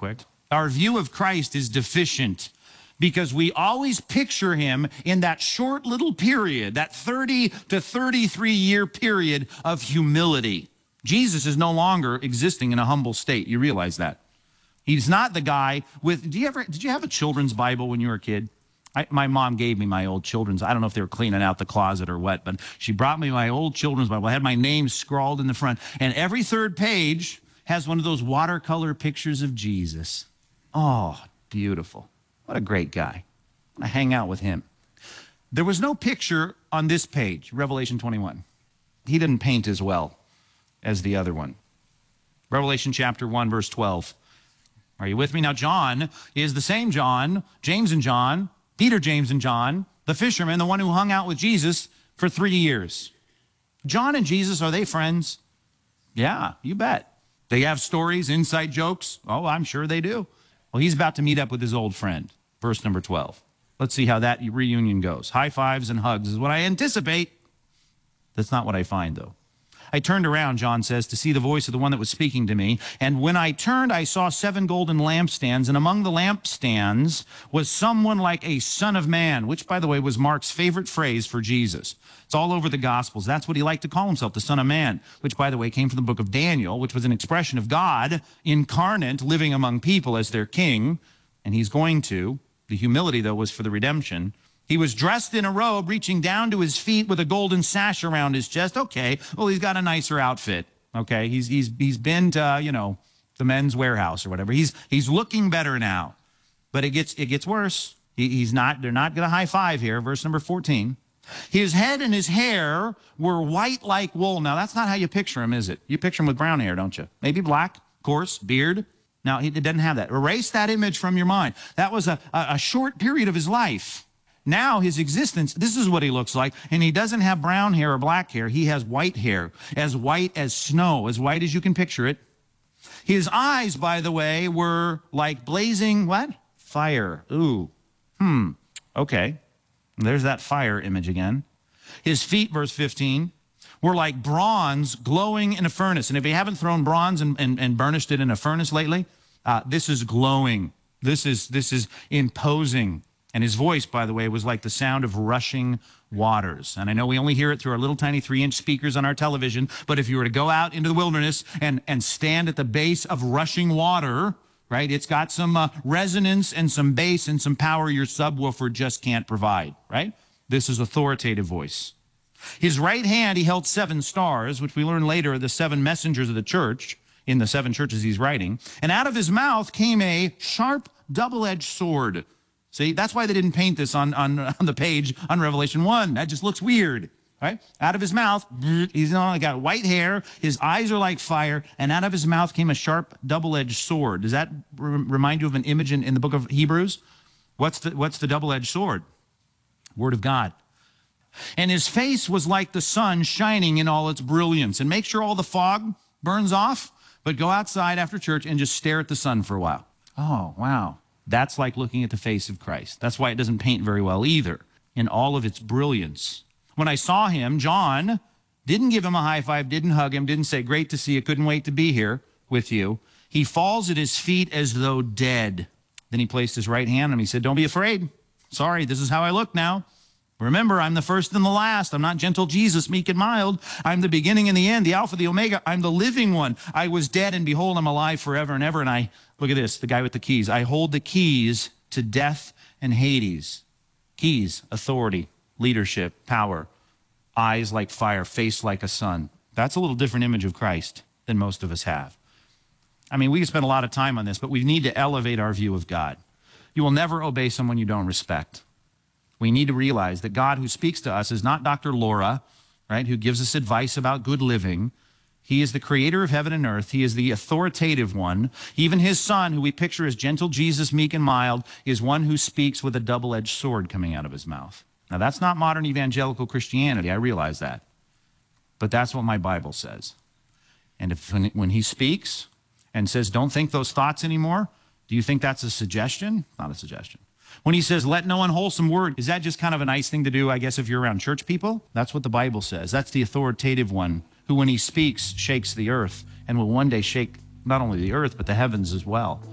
quick. Our view of Christ is deficient because we always picture him in that short little period, that 30 to 33-year period of humility. Jesus is no longer existing in a humble state. You realize that. He's not the guy with, did you have a children's Bible when you were a kid? My mom gave me my old children's. I don't know if they were cleaning out the closet or what, but she brought me my old children's Bible. I had my name scrawled in the front, and every third page has one of those watercolor pictures of Jesus. Oh, beautiful. What a great guy. I hang out with him. There was no picture on this page, Revelation 21. He didn't paint as well as the other one. Revelation chapter 1, verse 12. Are you with me? Now, John is the same John, James and John, Peter, James, and John, the fisherman, the one who hung out with Jesus for 3 years. John and Jesus, are they friends? Yeah, you bet. They have stories, inside jokes. Oh, I'm sure they do. Well, he's about to meet up with his old friend. Verse number 12. Let's see how that reunion goes. High fives and hugs is what I anticipate. That's not what I find, though. I turned around, John says, to see the voice of the one that was speaking to me. And when I turned, I saw 7 golden lampstands. And among the lampstands was someone like a son of man, which, by the way, was Mark's favorite phrase for Jesus. It's all over the Gospels. That's what he liked to call himself, the Son of Man, which, by the way, came from the book of Daniel, which was an expression of God incarnate, living among people as their king. And he's going to. The humility, though, was for the redemption. He was dressed in a robe reaching down to his feet with a golden sash around his chest. Okay, well, he's got a nicer outfit. Okay, he's been to, the Men's Warehouse or whatever. He's looking better now. But it gets worse. They're not going to high five here. Verse number 14. His head and his hair were white like wool. Now, that's not how you picture him, is it? You picture him with brown hair, don't you? Maybe black, coarse, beard. Now, it doesn't have that. Erase that image from your mind. That was a short period of his life. Now his existence, this is what he looks like, and he doesn't have brown hair or black hair. He has white hair, as white as snow, as white as you can picture it. His eyes, by the way, were like blazing, what? Fire. Ooh. Okay. There's that fire image again. His feet, verse 15, were like bronze glowing in a furnace. And if you haven't thrown bronze and burnished it in a furnace lately, this is glowing. This is imposing. And his voice, by the way, was like the sound of rushing waters. And I know we only hear it through our little tiny 3-inch speakers on our television, but if you were to go out into the wilderness and stand at the base of rushing water, right, it's got some resonance and some bass and some power your subwoofer just can't provide, right? This is authoritative voice. His right hand, he held 7 stars, which we learn later are the 7 messengers of the church in the 7 churches he's writing. And out of his mouth came a sharp, double-edged sword. See, that's why they didn't paint this on the page on Revelation 1. That just looks weird, right? Out of his mouth, he's only got white hair, his eyes are like fire, and out of his mouth came a sharp, double-edged sword. Does that remind you of an image in the book of Hebrews? What's the double-edged sword? Word of God. And his face was like the sun shining in all its brilliance. And make sure all the fog burns off, but go outside after church and just stare at the sun for a while. Oh, wow. That's like looking at the face of Christ. That's why it doesn't paint very well either, in all of its brilliance. When I saw him, John didn't give him a high five, didn't hug him, didn't say, great to see you, couldn't wait to be here with you. He falls at his feet as though dead. Then he placed his right hand on him. He said, don't be afraid. Sorry, this is how I look now. Remember, I'm the first and the last. I'm not gentle Jesus, meek and mild. I'm the beginning and the end, the Alpha, the Omega. I'm the living one. I was dead, and behold, I'm alive forever and ever. And look at this, the guy with the keys. I hold the keys to death and Hades. Keys, authority, leadership, power. Eyes like fire, face like a sun. That's a little different image of Christ than most of us have. I mean, we can spend a lot of time on this, but we need to elevate our view of God. You will never obey someone you don't respect. We need to realize that God who speaks to us is not Dr. Laura, right, who gives us advice about good living. He is the creator of heaven and earth. He is the authoritative one. Even his son, who we picture as gentle Jesus, meek and mild, is one who speaks with a double-edged sword coming out of his mouth. Now, that's not modern evangelical Christianity. I realize that. But that's what my Bible says. And when he speaks and says, don't think those thoughts anymore, do you think that's a suggestion? Not a suggestion. When he says, let no unwholesome word, is that just kind of a nice thing to do, I guess, if you're around church people? That's what the Bible says. That's the authoritative one who, when he speaks, shakes the earth and will one day shake not only the earth, but the heavens as well.